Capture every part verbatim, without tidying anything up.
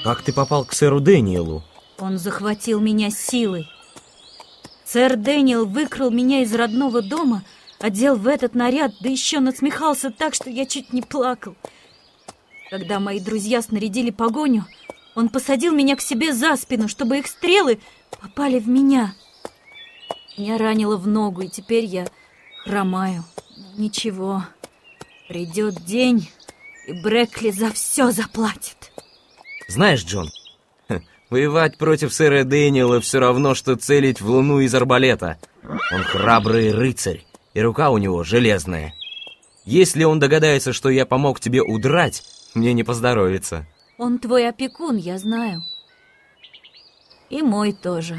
Как ты попал к сэру Дэниелу? Он захватил меня силой. Сэр Дэниел выкрал меня из родного дома, одел в этот наряд, да еще насмехался так, что я чуть не плакал. Когда мои друзья снарядили погоню, он посадил меня к себе за спину, чтобы их стрелы попали в меня. Меня ранило в ногу, и теперь я хромаю. Но ничего, придет день, и Брэкли за все заплатит. Знаешь, Джон, воевать против сэра Дэниела все равно, что целить в луну из арбалета. Он храбрый рыцарь, и рука у него железная. Если он догадается, что я помог тебе удрать, мне не поздоровится. Он твой опекун, я знаю. И мой тоже.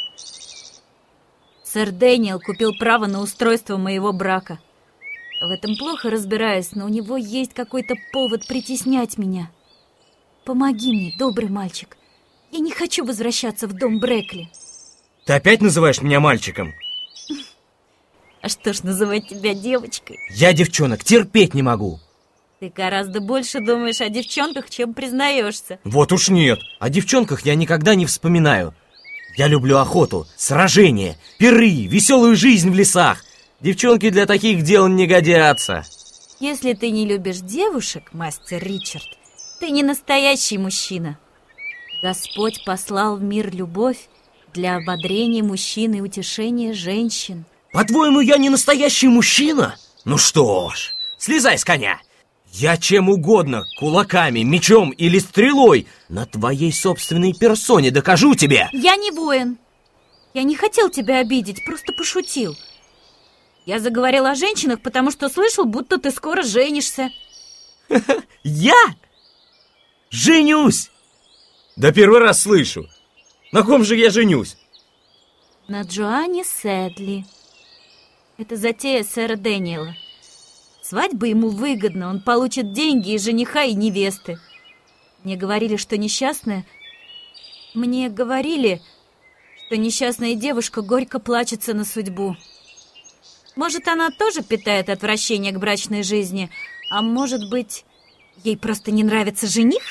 Сэр Дэниел купил право на устройство моего брака. В этом плохо разбираюсь, но у него есть какой-то повод притеснять меня. Помоги мне, добрый мальчик. Я не хочу возвращаться в дом Брэкли. Ты опять называешь меня мальчиком? А что ж называть тебя девочкой? Я девчонок терпеть не могу. Ты гораздо больше думаешь о девчонках, чем признаешься. Вот уж нет. О девчонках я никогда не вспоминаю. Я люблю охоту, сражения, пиры, веселую жизнь в лесах. Девчонки для таких дел не годятся. Если ты не любишь девушек, мастер Ричард, ты не настоящий мужчина. Господь послал в мир любовь для ободрения мужчин и утешения женщин. По-твоему, я не настоящий мужчина? Ну что ж, слезай с коня. Я чем угодно, кулаками, мечом или стрелой, на твоей собственной персоне докажу тебе. Я не воин. Я не хотел тебя обидеть, просто пошутил. Я заговорил о женщинах, потому что слышал, будто ты скоро женишься. Я? Женюсь? Да первый раз слышу. На ком же я женюсь? На Джоанне Сэдли. Это затея сэра Дэниела. Свадьба ему выгодна, он получит деньги и жениха, и невесты. Мне говорили, что несчастная... Мне говорили, что несчастная девушка горько плачется на судьбу. Может, она тоже питает отвращение к брачной жизни, а может быть, ей просто не нравится жених?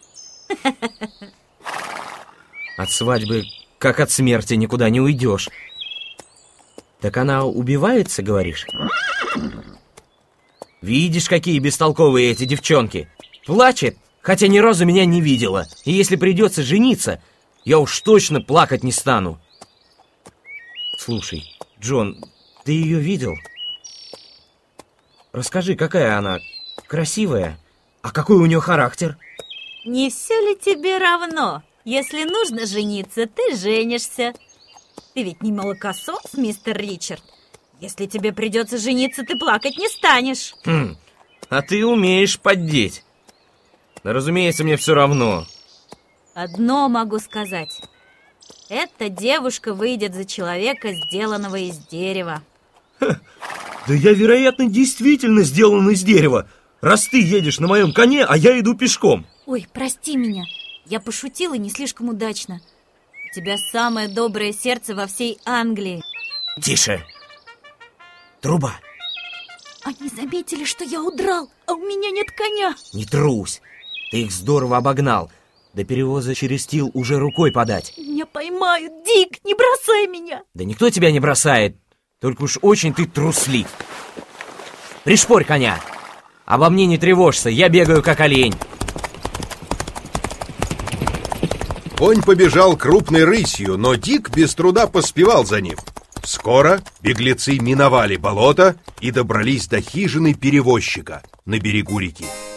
От свадьбы, как от смерти, никуда не уйдешь. Так она убивается, говоришь? Видишь, какие бестолковые эти девчонки. Плачет, хотя ни разу меня не видела. И если придется жениться, я уж точно плакать не стану. Слушай, Джон, ты ее видел? Расскажи, какая она? Красивая? А какой у нее характер? Не все ли тебе равно? Если нужно жениться, ты женишься. Ты ведь не молокосос, мистер Ричард. Если тебе придется жениться, ты плакать не станешь. Хм, а ты умеешь поддеть. Да, разумеется, мне все равно. Одно могу сказать. Эта девушка выйдет за человека, сделанного из дерева. Ха, да я, вероятно, действительно сделан из дерева. Раз ты едешь на моем коне, а я иду пешком. Ой, прости меня. Я пошутила не слишком удачно. У тебя самое доброе сердце во всей Англии. Тише. Труба. Они заметили, что я удрал, а у меня нет коня. Не трусь. Ты их здорово обогнал. До перевоза через Тил уже рукой подать. Меня поймают, Дик, не бросай меня. Да никто тебя не бросает. Только уж очень ты труслив. Пришпорь коня. Обо мне не тревожься, я бегаю как олень. Конь побежал крупной рысью, но Дик без труда поспевал за ним. Скоро беглецы миновали болото и добрались до хижины перевозчика на берегу реки.